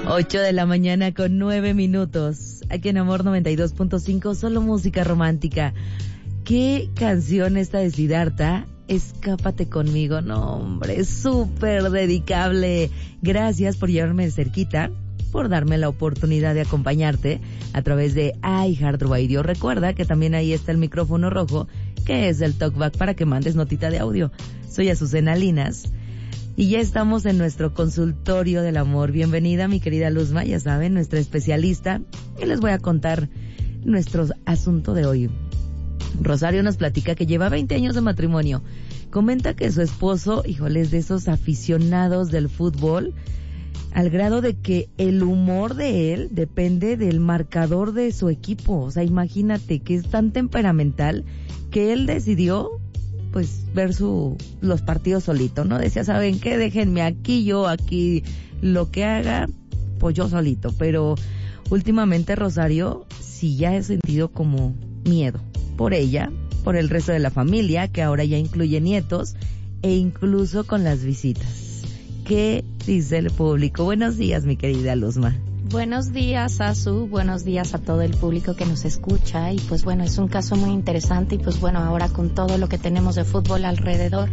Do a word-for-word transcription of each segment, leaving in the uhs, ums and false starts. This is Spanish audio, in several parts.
Ocho de la mañana con nueve minutos. Aquí en Amor noventa y dos punto cinco, solo música romántica. ¿Qué canción esta de Siddhartha? Escápate conmigo. No, hombre, súper dedicable. Gracias por llevarme de cerquita, por darme la oportunidad de acompañarte a través de iHeartRadio. Recuerda que también ahí está el micrófono rojo, que es el talkback para que mandes notita de audio. Soy Azucena Linas. Y ya estamos en nuestro consultorio del amor. Bienvenida, mi querida Luzma, ya saben, nuestra especialista. Y les voy a contar nuestro asunto de hoy. Rosario nos platica que lleva veinte años de matrimonio. Comenta que su esposo, híjole, es de esos aficionados del fútbol, al grado de que el humor de él depende del marcador de su equipo. O sea, imagínate que es tan temperamental que él decidió pues ver su los partidos solito, ¿no? Decía, ¿saben qué? Déjenme aquí, yo aquí lo que haga, pues yo solito. Pero últimamente Rosario sí ya he sentido como miedo por ella, por el resto de la familia, que ahora ya incluye nietos, e incluso con las visitas. ¿Qué dice el público? Buenos días, mi querida Luzma. Buenos días, Azu, buenos días a todo el público que nos escucha, y pues bueno, es un caso muy interesante, y pues bueno, ahora con todo lo que tenemos de fútbol alrededor,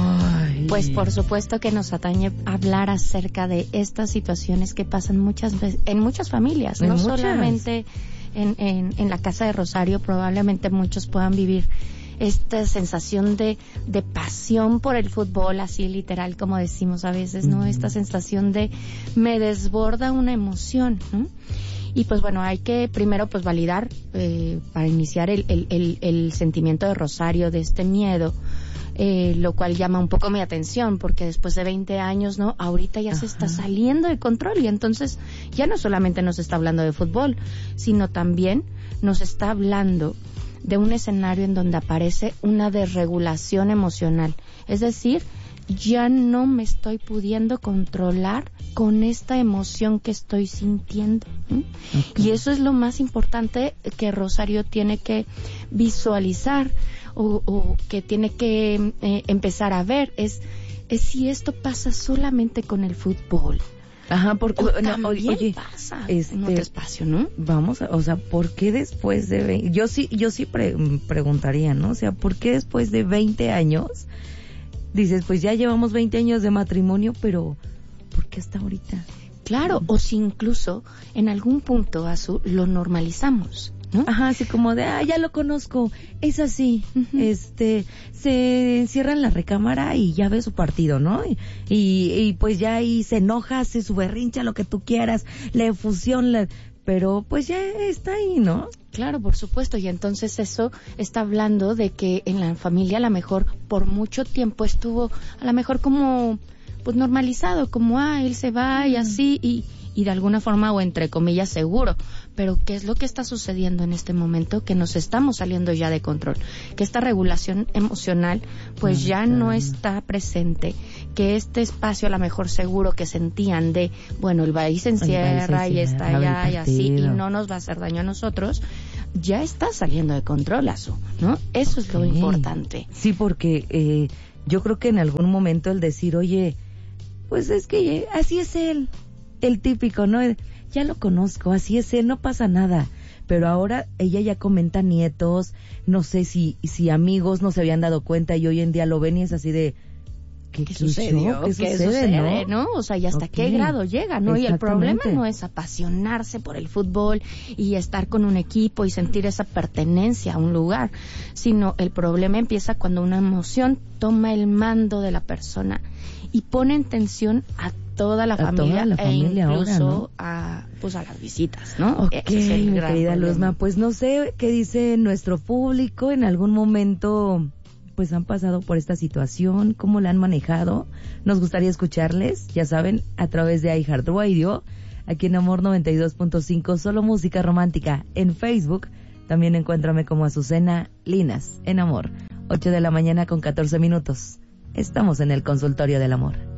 Ay. pues por supuesto que nos atañe hablar acerca de estas situaciones que pasan muchas veces en muchas familias, en no muchas. solamente en, en, en la casa de Rosario. Probablemente muchos puedan vivir esta sensación de, de pasión por el fútbol, así literal como decimos a veces, ¿no? Mm. Esta sensación de me desborda una emoción, ¿no? Y pues bueno, hay que primero pues validar, eh, para iniciar el, el, el, el sentimiento de Rosario, de este miedo, eh, lo cual llama un poco mi atención, porque después de veinte años, ¿no? Ahorita ya Ajá. se está saliendo de control, y entonces ya no solamente nos está hablando de fútbol, sino también nos está hablando de un escenario en donde aparece una desregulación emocional. Es decir, ya no me estoy pudiendo controlar con esta emoción que estoy sintiendo. ¿eh? Okay. Y eso es lo más importante que Rosario tiene que visualizar o, o que tiene que eh, empezar a ver, es, es si esto pasa solamente con el fútbol. Ajá, porque o no, también oye, pasa este, en otro espacio, ¿no? Vamos, o sea, ¿por qué después de veinte? Yo sí, yo sí pre- preguntaría, ¿no? O sea, ¿por qué después de veinte años dices, pues ya llevamos veinte años de matrimonio, pero ¿por qué hasta ahorita? Claro, o si incluso en algún punto, Azu, lo normalizamos, ¿no? Ajá, así como de, ah, ya lo conozco, es así, uh-huh. este, se encierra en la recámara y ya ve su partido, ¿no? Y, y, y pues ya ahí se enoja, hace su berrincha, lo que tú quieras, la efusión, la, pero pues ya está ahí, ¿no? Claro, por supuesto, y entonces eso está hablando de que en la familia a lo mejor por mucho tiempo estuvo a lo mejor como pues normalizado, como ah, él se va y así, y, y de alguna forma o entre comillas seguro. Pero ¿qué es lo que está sucediendo en este momento? Que nos estamos saliendo ya de control, que esta regulación emocional pues no, ya no está presente, que este espacio a lo mejor seguro que sentían de, bueno, el país se encierra y está allá y así, y no nos va a hacer daño a nosotros, ya está saliendo de control, Azu, ¿no? Eso okay. es lo importante. Sí, porque eh, yo creo que en algún momento el decir, oye, pues es que así es él, el típico, ¿no? Ya lo conozco, así es él, no pasa nada. Pero ahora ella ya comenta nietos, no sé si si amigos no se habían dado cuenta y hoy en día lo ven y es así de ¿qué, ¿Qué sucedió? ¿Qué, ¿Qué sucede, sucede ¿no? ¿no? O sea, ¿y hasta okay. qué grado llega, no? Y el problema no es apasionarse por el fútbol y estar con un equipo y sentir esa pertenencia a un lugar, sino el problema empieza cuando una emoción toma el mando de la persona y pone en tensión a toda la a familia, toda la familia e incluso ahora, ¿no? a, pues a las visitas, ¿no? Ok, es mi querida Luzma, pues no sé qué dice nuestro público, en algún momento pues han pasado por esta situación, cómo la han manejado, nos gustaría escucharles, ya saben, a través de iHeartRadio, aquí en Amor noventa y dos punto cinco, solo música romántica, en Facebook, también encuéntrame como Azucena Linas, en Amor, ocho de la mañana con catorce minutos, estamos en el consultorio del amor.